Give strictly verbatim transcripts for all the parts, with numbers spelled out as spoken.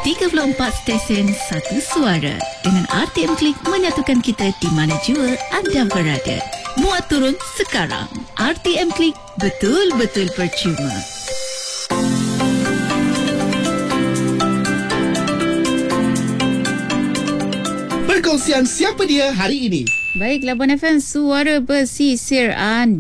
tiga puluh empat stesen, satu suara. Dengan R T M Klik menyatukan kita di mana jua anda berada. Muat turun sekarang. R T M Klik, betul-betul percuma. Perkongsian siapa dia hari ini. Baik, Labuan F M, suara pesisir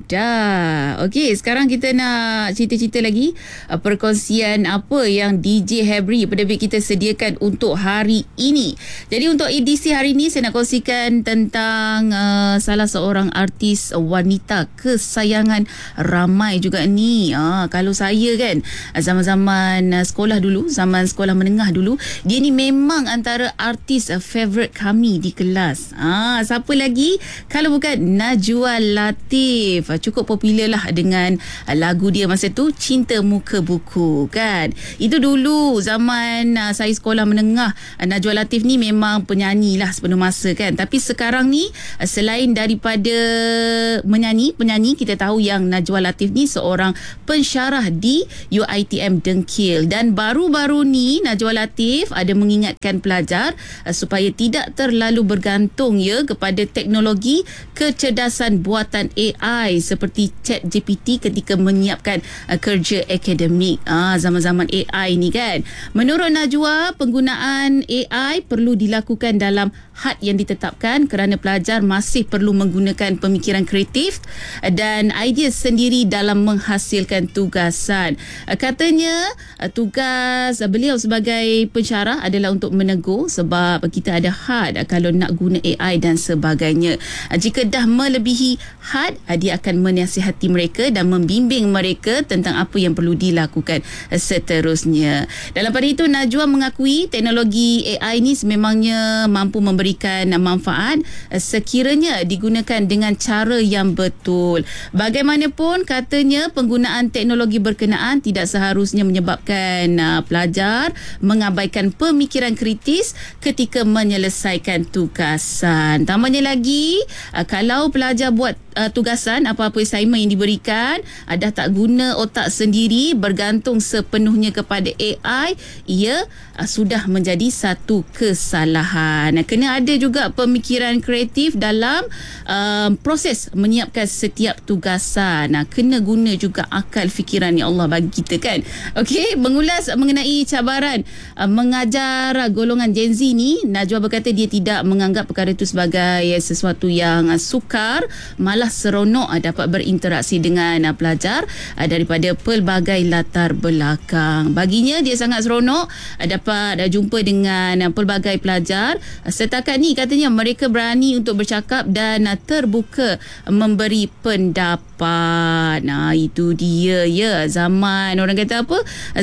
anda. Okey, sekarang kita nak cerita-cerita lagi uh, perkongsian apa yang D J Hebri Pedebik kita sediakan untuk hari ini. Jadi untuk edisi hari ini saya nak kongsikan tentang uh, salah seorang artis wanita kesayangan ramai juga ni. Uh, kalau saya kan, zaman-zaman uh, sekolah dulu, zaman sekolah menengah dulu, dia ni memang antara artis uh, favourite kami di kelas. Ah, uh, siapa lagi kalau bukan Najwa Latif. Cukup popular lah dengan lagu dia masa tu, Cinta Muka Buku kan. Itu dulu zaman uh, saya sekolah menengah. uh, Najwa Latif ni memang penyanyi lah sepenuh masa kan. Tapi sekarang ni uh, selain daripada menyanyi, penyanyi, kita tahu yang Najwa Latif ni seorang pensyarah di U I T M Dengkil. Dan baru-baru ni Najwa Latif ada mengingatkan pelajar uh, supaya tidak terlalu bergantung ya kepada teknologi teknologi kecerdasan buatan A I seperti ChatGPT ketika menyiapkan uh, kerja akademik uh, zaman-zaman A I ni kan. Menurut Najwa, penggunaan A I perlu dilakukan dalam had yang ditetapkan kerana pelajar masih perlu menggunakan pemikiran kreatif dan idea sendiri dalam menghasilkan tugasan. Uh, katanya uh, tugas uh, beliau sebagai pensyarah adalah untuk menegur sebab kita ada had uh, kalau nak guna A I dan sebagainya. Jika dah melebihi had, dia akan menasihati mereka dan membimbing mereka tentang apa yang perlu dilakukan seterusnya. Dalam pada itu, Najwa mengakui teknologi A I ni sememangnya mampu memberikan manfaat sekiranya digunakan dengan cara yang betul. Bagaimanapun, katanya penggunaan teknologi berkenaan tidak seharusnya menyebabkan pelajar mengabaikan pemikiran kritis ketika menyelesaikan tugasan. Tambahnya lagi, Uh, kalau pelajar buat uh, tugasan apa-apa assignment yang diberikan uh, dah tak guna otak sendiri, bergantung sepenuhnya kepada A I, ia uh, sudah menjadi satu kesalahan. Uh, kena ada juga pemikiran kreatif dalam uh, proses menyiapkan setiap tugasan. Uh, kena guna juga akal fikiran yang Allah bagi kita kan. Okey, mengulas mengenai cabaran uh, mengajar golongan Gen Z ni, Najwa berkata dia tidak menganggap perkara itu sebagai sesuatu yang sukar, malah seronok dapat berinteraksi dengan pelajar daripada pelbagai latar belakang. Baginya dia sangat seronok dapat jumpa dengan pelbagai pelajar. Setakat ni katanya mereka berani untuk bercakap dan terbuka memberi pendapat. Nah, itu dia ya, zaman orang kata apa?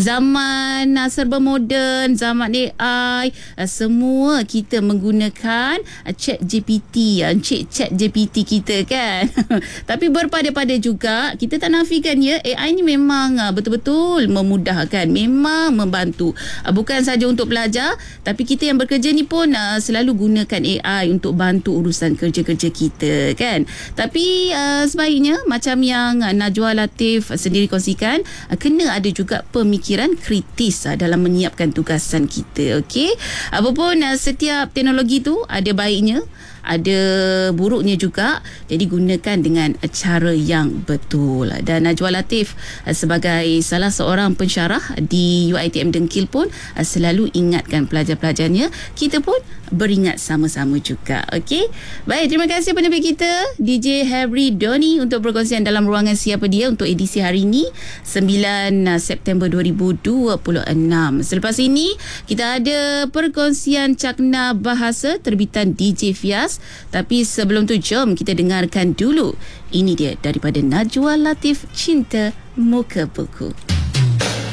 Zaman serba moden, zaman A I, semua kita menggunakan ChatGPT, Encik ChatGPT kita kan. Tapi berpada-pada juga kita tak nafikan ya, A I ni memang betul-betul memudahkan, memang membantu. Bukan saja untuk pelajar, tapi kita yang bekerja ni pun selalu gunakan A I untuk bantu urusan kerja-kerja kita kan. Tapi uh, sebaiknya macam yang Najwa Latif sendiri kongsikan, kena ada juga pemikiran kritis dalam menyiapkan tugasan kita. Okey, apapun setiap teknologi tu ada baiknya, ada buruknya juga. Jadi gunakan dengan cara yang betul. Dan Najwa Latif sebagai salah seorang pensyarah di U I T M Dengkil pun selalu ingatkan pelajar-pelajarnya. Kita pun beringat sama-sama juga. Okey, baik, terima kasih penerbit kita D J Hebri Doni untuk perkongsian dalam ruangan Siapa Dia untuk edisi hari ini sembilan September dua ribu dua puluh enam. Selepas ini kita ada perkongsian cakna bahasa terbitan D J Fias. Tapi sebelum tu, jom kita dengarkan dulu. Ini dia daripada Najwa Latif, Cinta Muka Buku.